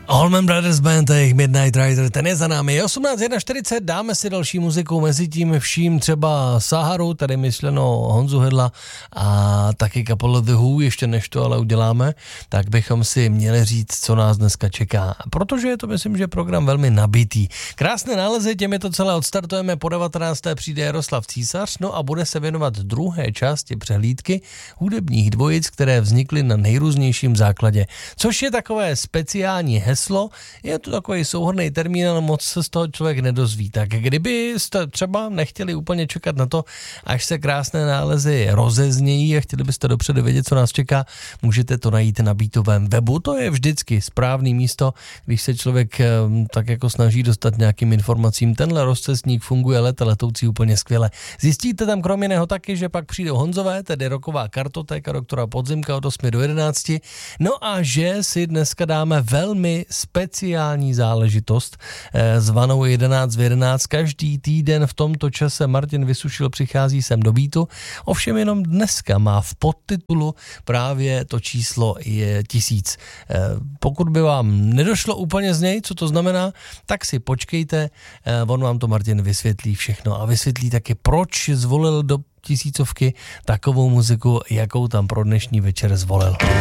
Allman Brothers Band, jejich Midnight Rider, ten je za námi. Je 18:41, dáme si další muziku, mezi tím vším třeba Saharu, tady myšleno Honzu Hedla a taky kapelu The Who, ještě než to ale uděláme, tak bychom si měli říct, co nás dneska čeká, protože je to, myslím, že program velmi nabitý. Krásné nálezy, těmi to celé odstartujeme, po 19. přijde Jaroslav Císař, no a bude se věnovat druhé části přehlídky hudebních dvojic, které vznikly na nejrůznějším základě, což je takové speciální heslo, je to takový souhrnný termín, ale moc se z toho člověk nedozví. Tak kdybyste třeba nechtěli úplně čekat na to, až se krásné nálezy rozeznějí a chtěli byste dopředu vědět, co nás čeká, můžete to najít na Beatovém webu. To je vždycky správný místo, když se člověk tak jako snaží dostat nějakým informacím. Tenhle rozcestník funguje letoucí úplně skvěle. Zjistíte tam kromě jiného taky, že pak přijde Honzové, tedy roková kartotéka doktora Podzimka od 8 do 11. No a že si dneska dáme velmi speciální záležitost zvanou 11 v 11. Každý týden v tomto čase Martin Vysušil přichází sem do Beatu, ovšem jenom dneska má v podtitulu právě to číslo je 1000. Pokud by vám nedošlo úplně z něj, co to znamená, tak si počkejte, on vám to Martin vysvětlí všechno a vysvětlí taky, proč zvolil do 1000 takovou muziku, jakou tam pro dnešní večer zvolil.